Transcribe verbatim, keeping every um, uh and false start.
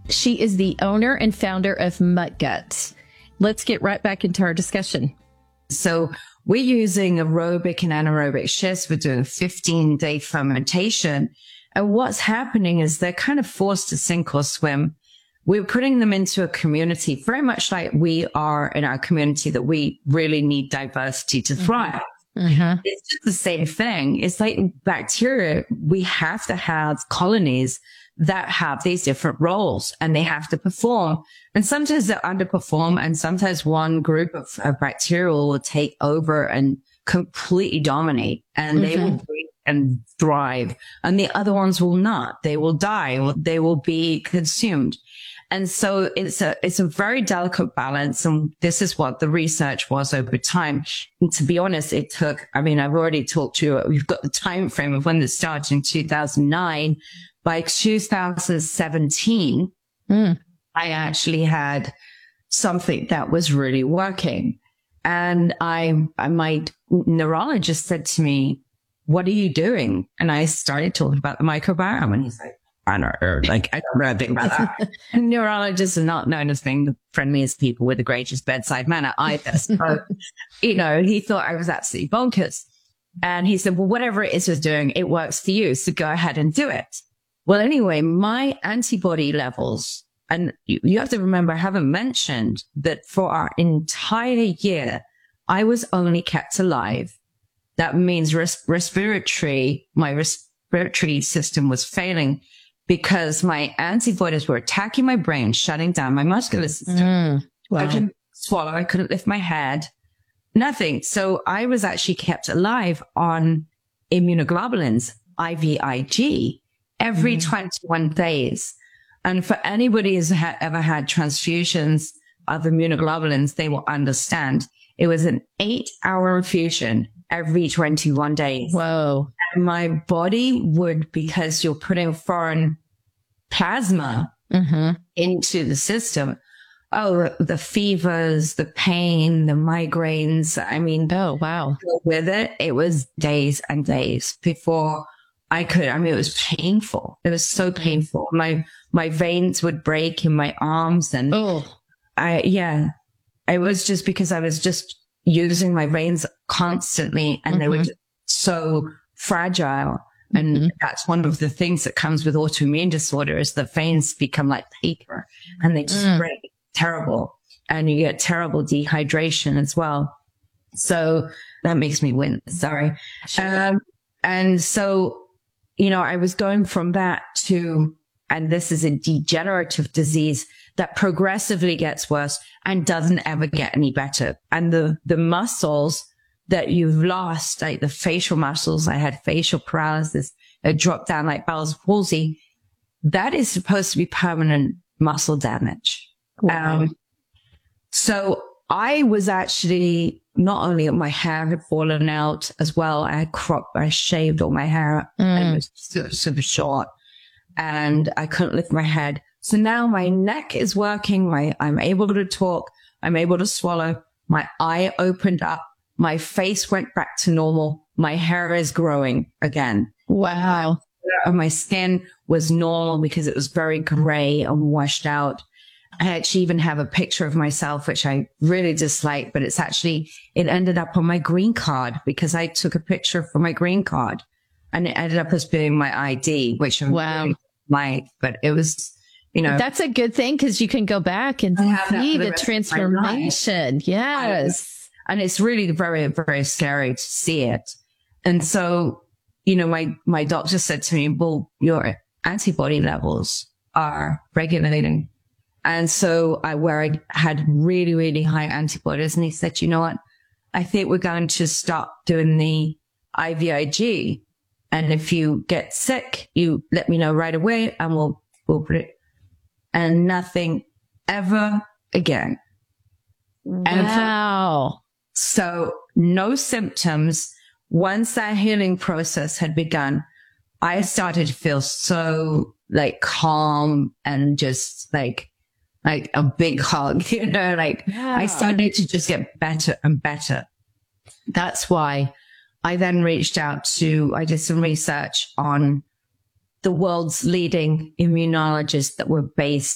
She is the owner and founder of MutGut. Let's get right back into our discussion. So we're using aerobic and anaerobic shifts. We're doing fifteen day fermentation. And what's happening is they're kind of forced to sink or swim. We're putting them into a community, very much like we are in our community, that we really need diversity to thrive. Mm-hmm. It's just the same thing. It's like bacteria. We have to have colonies that have these different roles and they have to perform. And sometimes they underperform, and sometimes one group of, of bacteria will take over and completely dominate, and mm-hmm. they will breathe and thrive. And the other ones will not. They will die. They will be consumed. And so it's a, it's a very delicate balance. And this is what the research was over time. And to be honest, it took, I mean, I've already talked to you. We've got the time frame of when it started in two thousand nine. By two thousand seventeen, mm. I actually had something that was really working. And I, my neurologist said to me, "What are you doing?" And I started talking about the microbiome. And he's like, I don't know, like, I don't know anything about that. And neurologists are not known as being the friendliest people with the greatest bedside manner either. So, you know, he thought I was absolutely bonkers. And he said, well, whatever it is you're doing, it works for you. So go ahead and do it. Well, anyway, my antibody levels, and you, you have to remember, I haven't mentioned that for our entire year, I was only kept alive. That means res- respiratory, my respiratory system was failing because my antibodies were attacking my brain, shutting down my muscular system. Mm, wow. I couldn't swallow. I couldn't lift my head. Nothing. So I was actually kept alive on immunoglobulins, I V I G, every mm. twenty-one days. And for anybody who's ha- ever had transfusions of immunoglobulins, they will understand. It was an eight hour infusion every twenty-one days. Whoa. And my body would, because you're putting foreign plasma mm-hmm. into the system. Oh, the fevers, the pain, the migraines. I mean, oh, wow. With it, it was days and days before I could. I mean, it was painful. It was so painful. My, my veins would break in my arms, and oh, I, yeah, it was just because I was just using my veins constantly, and mm-hmm. they were just so fragile. And mm-hmm. that's one of the things that comes with autoimmune disorder is the veins become like paper and they just mm. break. Terrible. And you get terrible dehydration as well. So that makes me wince. Sorry. Sure. Um, and so, you know, I was going from that to, and this is a degenerative disease that progressively gets worse and doesn't ever get any better. And the, the muscles that you've lost, like the facial muscles, I had facial paralysis, it dropped down like Bell's palsy. That is supposed to be permanent muscle damage. Wow. Um, so I was actually, not only my hair had fallen out as well, I had cropped, I shaved all my hair mm. and it was super, super short, and I couldn't lift my head. So now my neck is working. My, I'm able to talk. I'm able to swallow. My eye opened up. My face went back to normal. My hair is growing again. Wow. And my skin was normal because it was very gray and washed out. I actually even have a picture of myself, which I really dislike, but it's actually, it ended up on my green card because I took a picture for my green card, and it ended up as being my I D, which I wow. really like, but it was, you know. That's a good thing because you can go back and see the, the transformation. Yes. And it's really very, very scary to see it. And so, you know, my, my doctor said to me, well, your antibody levels are regulating. And so I, where I had really, really high antibodies, and he said, you know what? I think we're going to stop doing the I V I G. And if you get sick, you let me know right away and we'll, we'll put it, and nothing ever again. Wow. So no symptoms. Once that healing process had begun, I started to feel so like calm and just like, like a big hug, you know, like yeah. I started to just get better and better. That's why I then reached out to, I did some research on the world's leading immunologists that were based